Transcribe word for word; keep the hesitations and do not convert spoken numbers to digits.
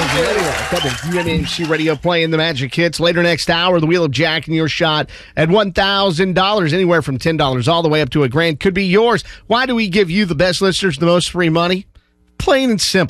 W N H C Radio playing the Magic Hits. Later next hour, the Wheel of Jack and your shot at one thousand dollars, anywhere from ten dollars all the way up to a grand could be yours. Why do we give you, the best listeners, the most free money? Plain and simple.